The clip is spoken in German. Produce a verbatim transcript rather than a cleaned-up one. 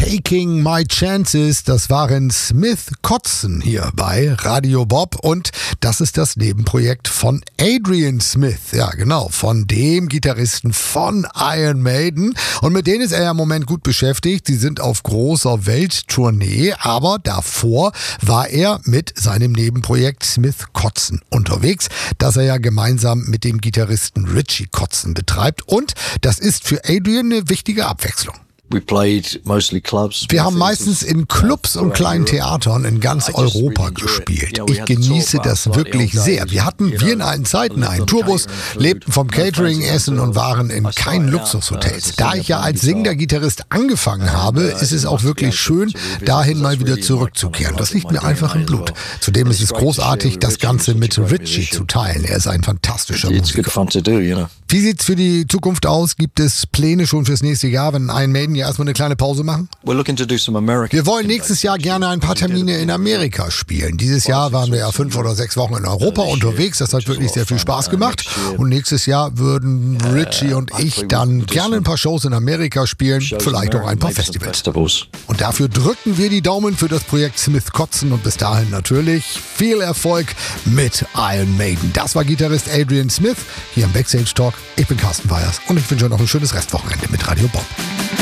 Taking My Chances, das waren Smith Kotzen hier bei Radio Bob und das ist das Nebenprojekt von Adrian Smith, ja genau, von dem Gitarristen von Iron Maiden und mit denen ist er ja im Moment gut beschäftigt, sie sind auf großer Welttournee, aber davor war er mit seinem Nebenprojekt Smith Kotzen unterwegs, das er ja gemeinsam mit dem Gitarristen Richie Kotzen betreibt und das ist für Adrian eine wichtige Abwechslung. Wir haben meistens in Clubs und kleinen Theatern in ganz Europa gespielt. Ich genieße das wirklich sehr. Wir hatten wie in alten Zeiten einen Tourbus, lebten vom Catering, Essen und waren in keinen Luxushotels. Da ich ja als singender Gitarrist angefangen habe, ist es auch wirklich schön, dahin mal wieder zurückzukehren. Das liegt mir einfach im Blut. Zudem ist es großartig, das Ganze mit Richie zu teilen. Er ist ein fantastischer Musiker. Wie sieht's für die Zukunft aus? Gibt es Pläne schon fürs nächste Jahr, wenn Iron Maiden ja erstmal eine kleine Pause machen? Wir wollen nächstes Jahr gerne ein paar Termine in Amerika spielen. Dieses Jahr waren wir ja fünf oder sechs Wochen in Europa unterwegs. Das hat wirklich sehr viel Spaß gemacht. Und nächstes Jahr würden Richie und ich dann gerne ein paar Shows in Amerika spielen, vielleicht auch ein paar Festivals. Und dafür drücken wir die Daumen für das Projekt Smith Kotzen und bis dahin natürlich viel Erfolg mit Iron Maiden. Das war Gitarrist Adrian Smith hier im Backstage Talk. Ich bin Carsten Weyers und ich wünsche euch noch ein schönes Restwochenende mit Radio Bob.